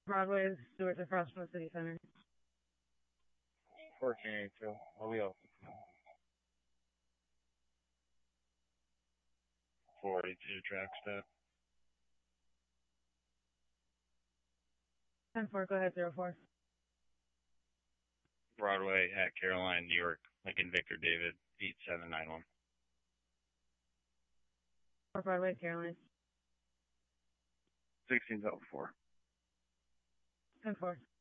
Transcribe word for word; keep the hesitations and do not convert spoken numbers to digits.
Broadway is Stewart's across from the city center. fourteen eighty-two. What we open? forty-two track step. ten four, go ahead, zero four. Broadway at Caroline, New York, Lincoln Victor David, eight seven nine one. Or Broadway, Caroline. sixteen oh four. ten four.